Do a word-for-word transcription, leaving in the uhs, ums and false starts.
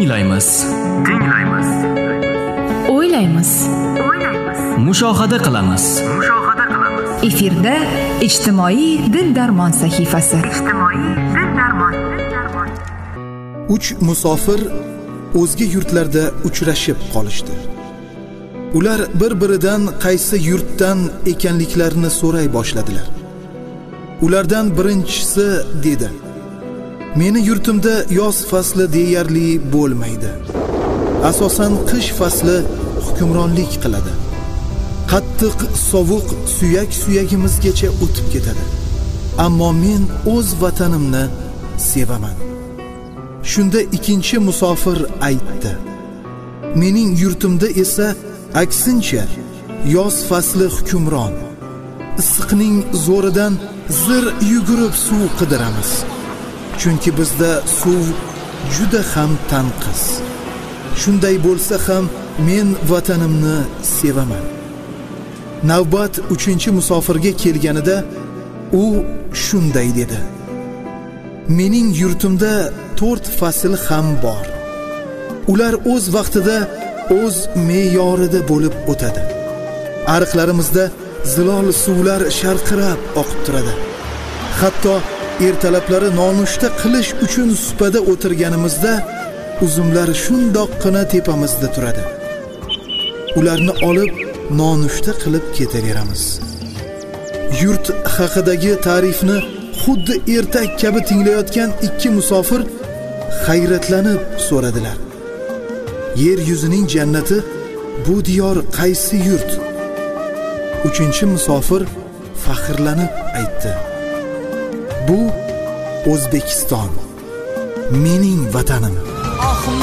Tinglaymiz. Tinglaymiz. O'ylaymiz. O'ylaymiz. Mushohada qilamiz. Mushohada qilamiz. Efirda ijtimoiy dil-darmon sahifasi. Ijtimoiy dil-darmon. Uch musofir o'zga yurtlarda uchrashib qolishdi. Ular bir-biridan qaysi yurtdan ekanliklarini so'ray boshladilar. Ulardan birinchisi dedi: "Meni yurtimda yoz fasli deyarli bo'lmaydi. Asosan qish fasli hukmronlik qiladi. Qattiq sovuq suyak-suyagimizgacha o'tib ketadi. Ammo men o'z vatanimni sevaman." Shunda ikkinchi musofir aytdi: "Mening yurtimda esa aksincha yoz fasli hukmron. Issiqning zo'ridan zir yugurib suv qidiramiz. Chunki bizda suv juda ham tanqis. Shunday bo'lsa ham men vatanimni sevaman." Navbat uchinchi musofirga kelganida u shunday dedi: "Mening yurtimda to'rt fasl ham bor. Ular o'z vaqtida o'z me'yorida bo'lib o'tadi. Ariqlarimizda zilol suvlar sharqirab oqib turadi. Hatto ertalablari nonushta qilish uchun supada o'tirganimizda uzumlar shundoqqina tepamizda turadi. Ularni olib nonushta qilib ketaveramiz." Yurt haqidagi ta'rifni xuddi ertak kabi tinglayotgan ikki musofir hayratlanib so'radilar: "Yer yuzining jannati bu diyor qaysi yurt?" Uchinchi musofir faxrlanib aytdi: "Bu O'zbekiston, mening vatanim."